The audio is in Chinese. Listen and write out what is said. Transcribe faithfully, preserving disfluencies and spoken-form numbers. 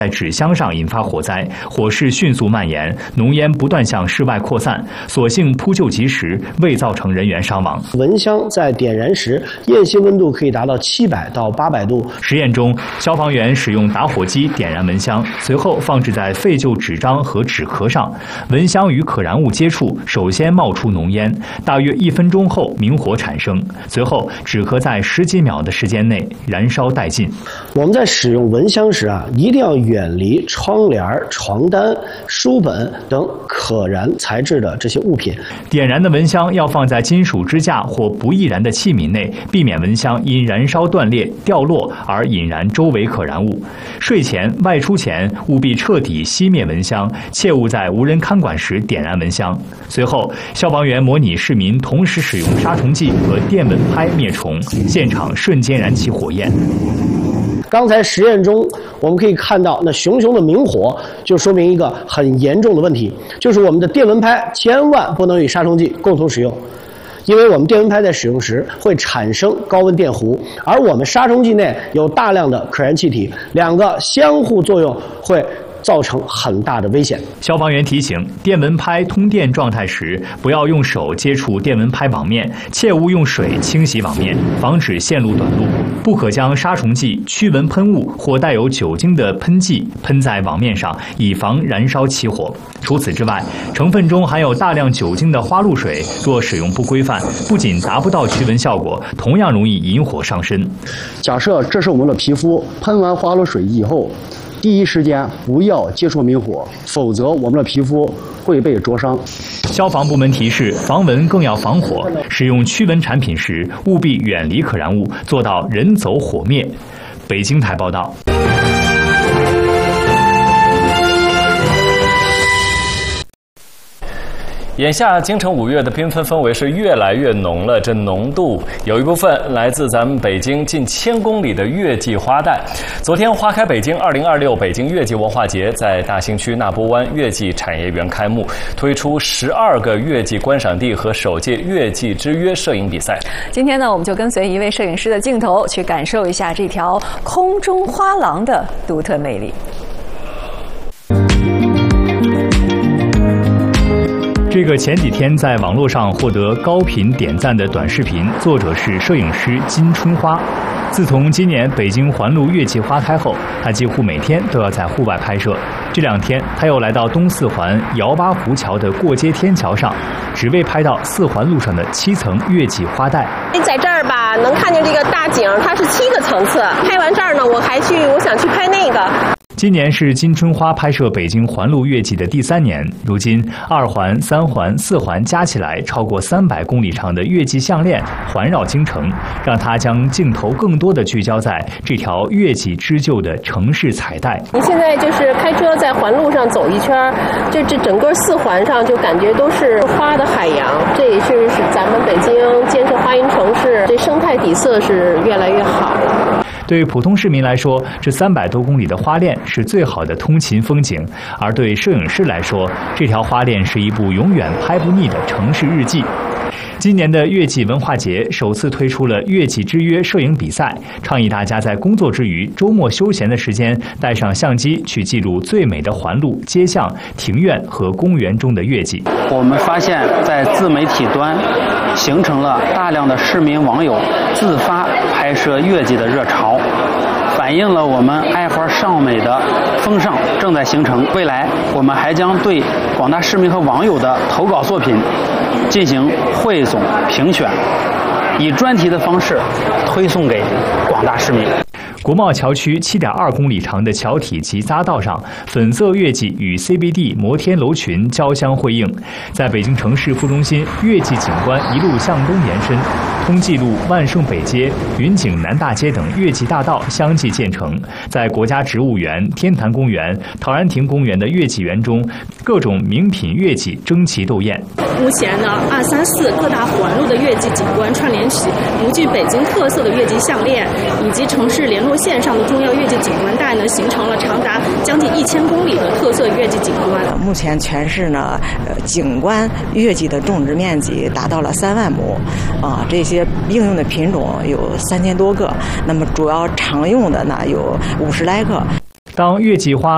在纸箱上引发火灾，火势迅速蔓延，浓烟不断向室外扩散，所幸扑救及时，未造成人员伤亡。 蚊香在点燃时，焰熄温度可以达到七百到八百度。 实验中，消防员使用打火机点燃蚊香，随后放置在废旧纸张和纸壳上，蚊香与可燃物接触，首先冒出浓烟，大约一分钟后明火产生，随后纸壳在十几秒的时间内燃烧殆尽。 我们在使用蚊香时啊，一定要远离窗帘、床单、书本等可燃材质的这些物品。 点燃的蚊香要放在金属支架或不易燃的器皿内，避免蚊香因燃烧断裂、掉落而引燃周围可燃物。睡前、外出前务必彻底熄灭蚊香，切勿在无人看管时点燃蚊香。随后，消防员模拟市民同时使用杀虫剂和电蚊拍灭虫，现场瞬间燃起火焰。 刚才实验中，我们可以看到那熊熊的明火，就说明一个很严重的问题，就是我们的电蚊拍千万不能与杀虫剂共同使用，因为我们电蚊拍在使用时会产生高温电弧，而我们杀虫剂内有大量的可燃气体，两个相互作用会造成很大的危险。 消防员提醒，电蚊拍通电状态时，不要用手接触电蚊拍网面，切勿用水清洗网面，防止线路短路。不可将杀虫剂、驱蚊喷雾或带有酒精的喷剂喷在网面上，以防燃烧起火。除此之外，成分中含有大量酒精的花露水，若使用不规范，不仅达不到驱蚊效果，同样容易引火上身。 假设这是我们的皮肤，喷完花露水以后，第一时间不要接触明火，否则我们的皮肤会被灼伤。 消防部门提示，防蚊更要防火，使用驱蚊产品时务必远离可燃物，做到人走火灭。北京台报道。 眼下京城五月的缤纷氛围是越来越浓了，这浓度有一部分来自咱们北京近千公里的月季花带。昨天，花开北京二零二六北京月季文化节在大兴区纳波湾月季产业园开幕，推出十二个月季观赏地和首届月季之约摄影比赛。 今天呢，我们就跟随一位摄影师的镜头，去感受一下这条空中花廊的独特魅力。 这个前几天在网络上获得高频点赞的短视频，作者是摄影师金春花。自从今年北京环路月季花开后，他几乎每天都要在户外拍摄。这两天，他又来到东四环姚八湖桥的过街天桥上，只为拍到四环路上的七层月季花带。 在这儿吧，能看见这个大景，它是七个层次。拍完这儿呢，我还去，我想去拍那个。 今年是金春花拍摄北京环路月季的第三年，如今二环、三环、四环加起来超过三百公里长的月季项链环绕京城，让他将镜头更多的聚焦在这条月季织就的城市彩带。 你现在就是开车在环路上走一圈，这这整个四环上就感觉都是花的海洋，这也是是咱们北京建设花园城市，这生态底色是越来越好。 对普通市民来说，这三百多公里的花链是最好的通勤风景；而对摄影师来说，这条花链是一部永远拍不腻的城市日记。今年的月季文化节首次推出了月季之约摄影比赛，倡议大家在工作之余、周末休闲的时间，带上相机去记录最美的环路、街巷、庭院和公园中的月季。 我们发现，在自媒体端形成了大量的市民网友自发拍摄月季的热潮，反映了我们爱花尚美的风尚正在形成。未来，我们还将对广大市民和网友的投稿作品进行汇总评选，以专题的方式推送给广大市民。 国贸桥区七点二公里长的桥体及匝道上，粉色月季与 C B D 摩天楼群交相辉映。在北京城市副中心，月季景观一路向东延伸，通济路、万盛北街、云景南大街等月季大道相继建成。在国家植物园、天坛公园、陶然亭公园的月季园中，各种名品月季争奇斗艳。 目前呢，二三四各大环路的月季景观串联起独具北京特色的月季项链，以及城市联络线上的重要月季景观带呢，形成了长达将近一千公里的特色月季景观。 目前全市呢，呃，景观月季的种植面积达到了三万亩，啊，这些应用的品种有三千多个，那么主要常用的呢有五十来个。 当月季花